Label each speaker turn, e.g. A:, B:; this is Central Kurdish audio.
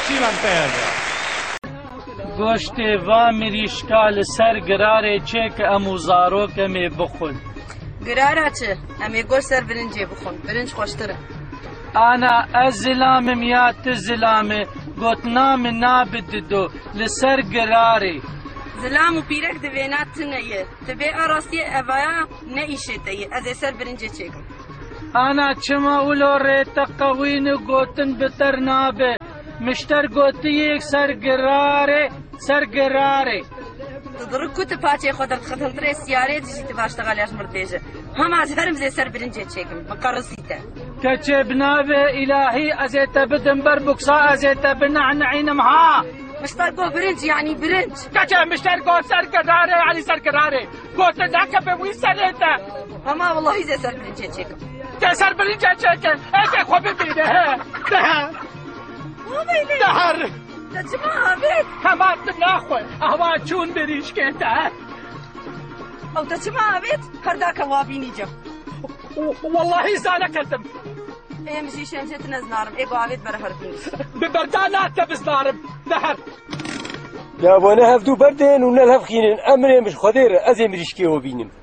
A: چی من پیدا
B: گوشتی و مریشکا لسر گراره چه که امو زاروکمی بخون
C: گراره چه؟ امی گوش سر برنجی بخون برنج خوشتره
B: انا از زلامم یا تزلامه گوتنام نابددو لسر گراره
C: زلام و پیرک دوینات تنیه تبی آراستی اوایا نیشه تیه از سر برنجی چکم
B: انا چما اولو ریتا قوین گوتن بتر نابه مشتر گوتی یک سر گراره
C: تدرك كنت باتي خدر خدمت رئيس سيارة تجي تباشتغل يا مرتجة هم عزهرم زي سر برنجة تشيكم مقرصيته
B: كتشبنا إلهي أزيت بدن بربكسا أزيت بنعنعين مها
C: مشتركو برنج يعني برنج
B: كتشب مشتركو سرقراري يعني سرقراري قلت ذاك بوي سريته
C: هما والله زي سر برنجة تشيكم
B: سر برنجة تشيكم ايه خو ببينه دهر
C: تجمع بيت
B: هما تناخوي اهوا چون بريش كيتا
C: او تجمع بيت هرداك وابيني جم
B: والله زانا كتم
C: ايه مشي شنجت نزنارم ايه قوابيت برهر بنيس
B: ببردانات تبزنارم دهر
D: يا وانا هفدو بردين ونلهف خينين امري مش خدير ازي مريشكي وبينم